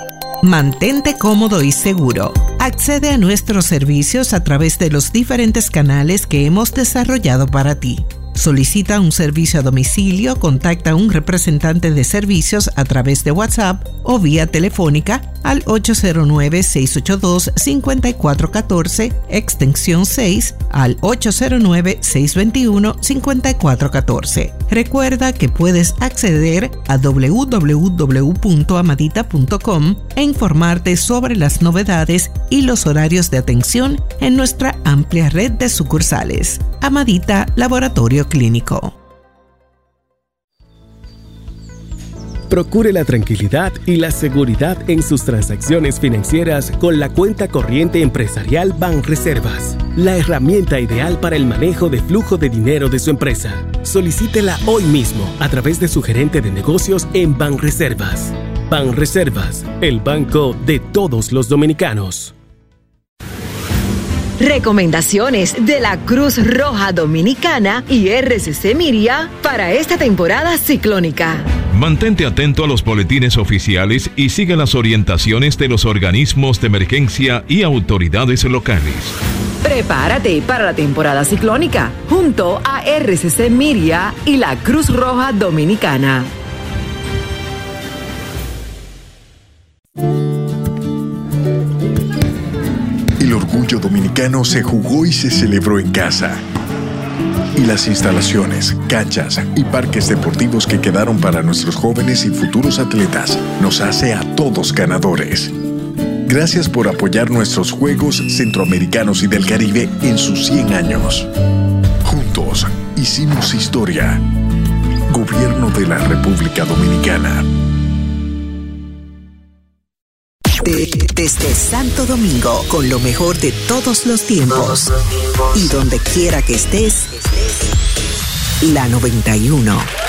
Mantente cómodo y seguro. Accede a nuestros servicios a través de los diferentes canales que hemos desarrollado para ti. Solicita un servicio a domicilio, contacta a un representante de servicios a través de WhatsApp o vía telefónica al 809-682-5414, extensión 6, al 809-621-5414. Recuerda que puedes acceder a www.amadita.com e informarte sobre las novedades y los horarios de atención en nuestra amplia red de sucursales. Amadita Laboratorio Clínico. Procure la tranquilidad y la seguridad en sus transacciones financieras con la cuenta corriente empresarial Banreservas, la herramienta ideal para el manejo de flujo de dinero de su empresa. Solicítela hoy mismo a través de su gerente de negocios en Banreservas. Banreservas, el banco de todos los dominicanos. Recomendaciones de la Cruz Roja Dominicana y RCC Miria para esta temporada ciclónica. Mantente atento a los boletines oficiales y sigue las orientaciones de los organismos de emergencia y autoridades locales. Prepárate para la temporada ciclónica junto a RCC Miria y la Cruz Roja Dominicana. El orgullo dominicano se jugó y se celebró en casa. Y las instalaciones, canchas y parques deportivos que quedaron para nuestros jóvenes y futuros atletas nos hace a todos ganadores. Gracias por apoyar nuestros Juegos Centroamericanos y del Caribe en sus 100 años. Juntos hicimos historia. Gobierno de la República Dominicana. Desde Santo Domingo, con lo mejor de todos los tiempos. Y donde quiera que estés, la 91.